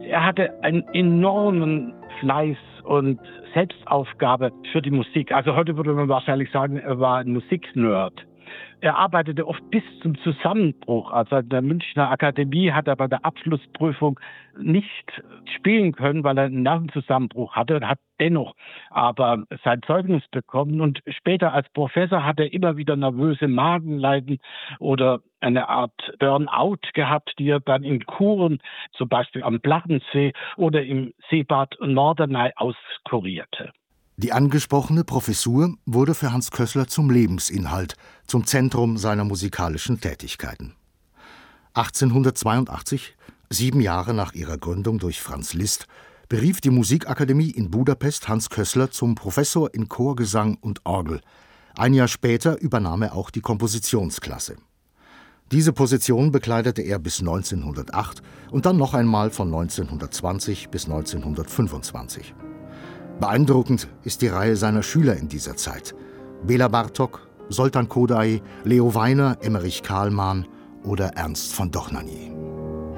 Er hatte einen enormen Fleiß und Selbstaufgabe für die Musik. Also heute würde man wahrscheinlich sagen, er war ein Musiknerd. Er arbeitete oft bis zum Zusammenbruch. Also an der Münchner Akademie hat er bei der Abschlussprüfung nicht spielen können, weil er einen Nervenzusammenbruch hatte und hat dennoch aber sein Zeugnis bekommen. Und später als Professor hat er immer wieder nervöse Magenleiden oder eine Art Burnout gehabt, die er dann in Kuren, zum Beispiel am Plattensee oder im Seebad Norderney auskurierte. Die angesprochene Professur wurde für Hans Kössler zum Lebensinhalt, zum Zentrum seiner musikalischen Tätigkeiten. 1882, 7 Jahre nach ihrer Gründung durch Franz Liszt, berief die Musikakademie in Budapest Hans Kössler zum Professor in Chorgesang und Orgel. Ein Jahr später übernahm er auch die Kompositionsklasse. Diese Position bekleidete er bis 1908 und dann noch einmal von 1920 bis 1925. Beeindruckend ist die Reihe seiner Schüler in dieser Zeit: Bela Bartók, Zoltán Kodály, Leo Wainer, Emmerich Kálmán oder Ernst von Dohnanyi.